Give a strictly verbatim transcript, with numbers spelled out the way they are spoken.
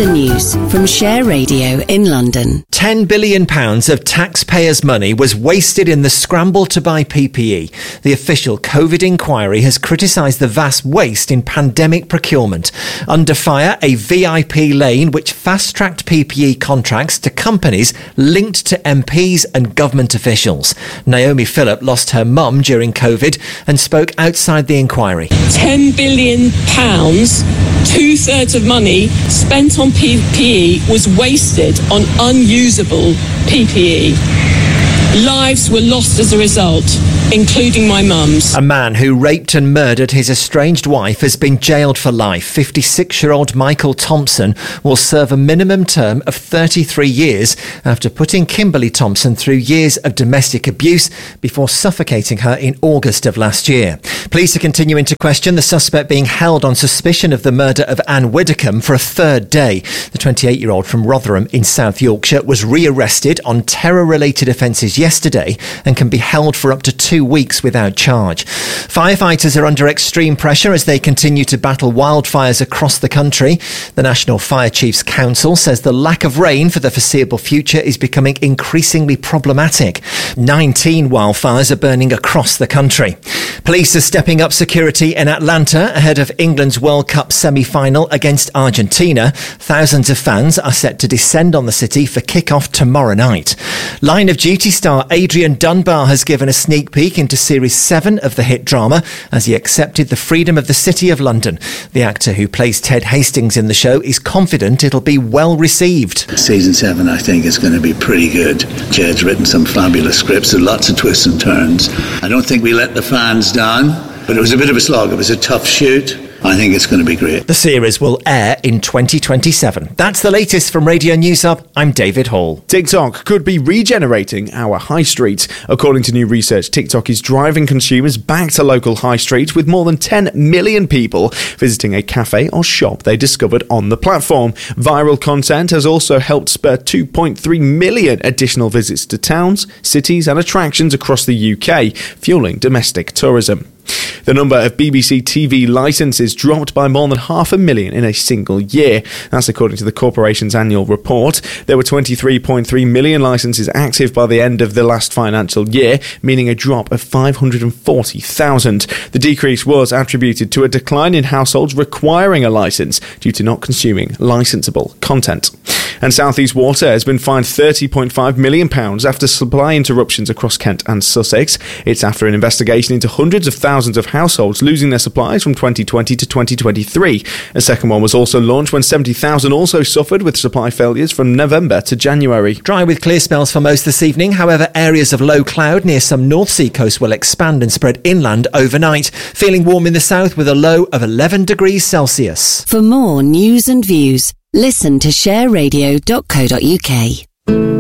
news from Share Radio in London. ten billion pounds of taxpayers' money was wasted in the scramble to buy P P E. The official COVID inquiry has criticised the vast waste in pandemic procurement. Under fire, a V I P lane which fast-tracked P P E contracts to companies linked to M Ps and government officials. Naomi Phillip lost her mum during COVID and spoke outside the inquiry. ten billion pounds, two-thirds of money spent on P P E was wasted on unusable P P E. Lives were lost as a result, including my mum's. A man who raped and murdered his estranged wife has been jailed for life. fifty-six-year-old Michael Thompson will serve a minimum term of thirty-three years after putting Kimberly Thompson through years of domestic abuse before suffocating her in August of last year. Police are continuing to question the suspect being held on suspicion of the murder of Anne Widdicombe for a third day. The twenty-eight-year-old from Rotherham in South Yorkshire was re-arrested on terror-related offences yesterday and can be held for up to two weeks without charge. Firefighters are under extreme pressure as they continue to battle wildfires across the country. The National Fire Chiefs Council says the lack of rain for the foreseeable future is becoming increasingly problematic. nineteen wildfires are burning across the country. Police are stepping up security in Atlanta ahead of England's World Cup semi-final against Argentina. Thousands of fans are set to descend on the city for kick-off tomorrow night. Line of Duty star Adrian Dunbar has given a sneak peek into Series seven of the hit drama as he accepted the freedom of the City of London. The actor who plays Ted Hastings in the show is confident it'll be well received. Season seven, I think, is going to be pretty good. Jed's written some fabulous scripts with lots of twists and turns. I don't think we let the fans down, but it was a bit of a slog. It was a tough shoot. I think it's going to be great. The series will air in twenty twenty-seven. That's the latest from Radio News Hub. I'm David Hall. TikTok could be regenerating our high street. According to new research, TikTok is driving consumers back to local high streets, with more than ten million people visiting a cafe or shop they discovered on the platform. Viral content has also helped spur two point three million additional visits to towns, cities and attractions across the U K, fueling domestic tourism. The number of B B C T V licences dropped by more than half a million in a single year. That's according to the corporation's annual report. There were twenty-three point three million licences active by the end of the last financial year, meaning a drop of five hundred forty thousand. The decrease was attributed to a decline in households requiring a licence due to not consuming licensable content. And South East Water has been fined thirty point five million pounds after supply interruptions across Kent and Sussex. It's after an investigation into hundreds of thousands of households losing their supplies from twenty twenty to twenty twenty-three. A second one was also launched when seventy thousand also suffered with supply failures from November to January. Dry with clear spells for most this evening. However, areas of low cloud near some North Sea coast will expand and spread inland overnight. Feeling warm in the south with a low of eleven degrees Celsius. For more news and views, listen to share radio dot co dot uk.